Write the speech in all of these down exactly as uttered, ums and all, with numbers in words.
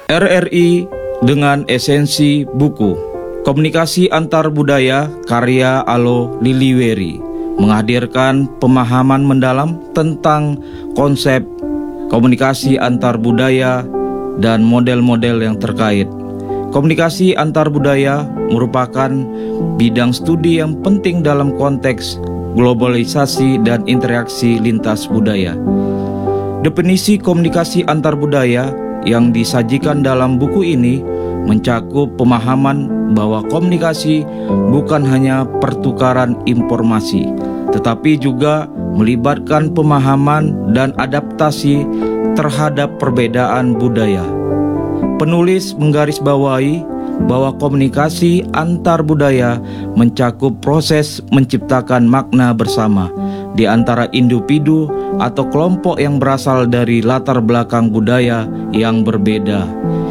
R R I dengan esensi buku. Komunikasi antar budaya karya Alo Liliweri menghadirkan pemahaman mendalam tentang konsep komunikasi antar budaya dan model-model yang terkait. Komunikasi antar budaya merupakan bidang studi yang penting dalam konteks globalisasi dan interaksi lintas budaya. Definisi komunikasi antar budaya yang disajikan dalam buku ini mencakup pemahaman bahwa komunikasi bukan hanya pertukaran informasi, tetapi juga melibatkan pemahaman dan adaptasi terhadap perbedaan budaya. Penulis menggarisbawahi bahwa komunikasi antar budaya mencakup proses menciptakan makna bersama di antara individu atau kelompok yang berasal dari latar belakang budaya yang berbeda.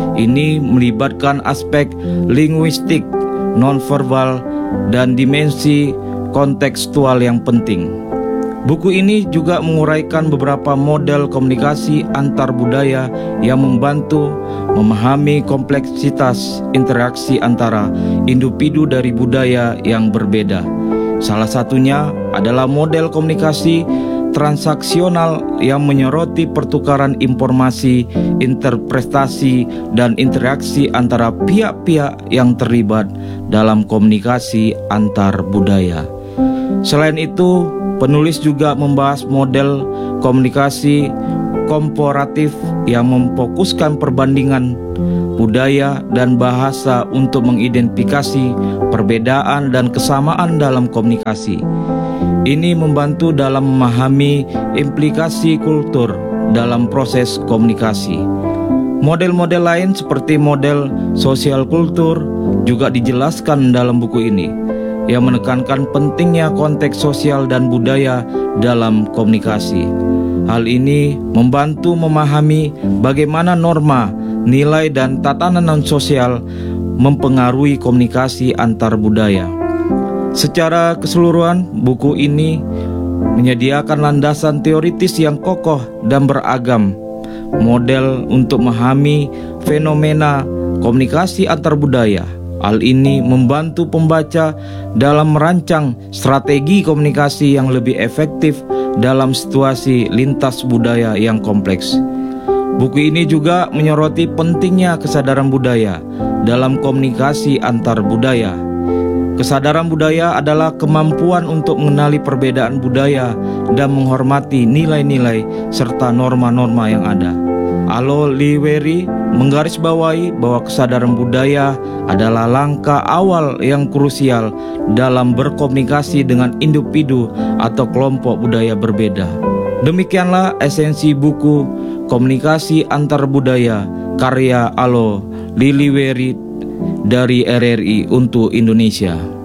Ini melibatkan aspek linguistik, nonverbal, dan dimensi kontekstual yang penting. Buku ini juga menguraikan beberapa model komunikasi antar budaya yang membantu memahami kompleksitas interaksi antara individu dari budaya yang berbeda. Salah satunya adalah model komunikasi transaksional yang menyoroti pertukaran informasi, interpretasi, dan interaksi antara pihak-pihak yang terlibat dalam komunikasi antar budaya. Selain itu, penulis juga membahas model komunikasi komparatif yang memfokuskan perbandingan budaya dan bahasa untuk mengidentifikasi perbedaan dan kesamaan dalam komunikasi. Ini membantu dalam memahami implikasi kultur dalam proses komunikasi. Model-model lain seperti model sosial kultur juga dijelaskan dalam buku ini, yang menekankan pentingnya konteks sosial dan budaya dalam komunikasi. Hal ini membantu memahami bagaimana norma, nilai, dan tatanan sosial mempengaruhi komunikasi antar budaya. Secara keseluruhan, buku ini menyediakan landasan teoritis yang kokoh dan beragam, model untuk memahami fenomena komunikasi antar budaya. Hal ini membantu pembaca dalam merancang strategi komunikasi yang lebih efektif dalam situasi lintas budaya yang kompleks. Buku ini juga menyoroti pentingnya kesadaran budaya dalam komunikasi antar budaya. Kesadaran budaya adalah kemampuan untuk mengenali perbedaan budaya dan menghormati nilai-nilai serta norma-norma yang ada. Alo Liliweri menggarisbawahi bahwa kesadaran budaya adalah langkah awal yang krusial dalam berkomunikasi dengan individu atau kelompok budaya berbeda. Demikianlah esensi buku Komunikasi Antar Budaya karya Alo Liliweri dari R R I untuk Indonesia.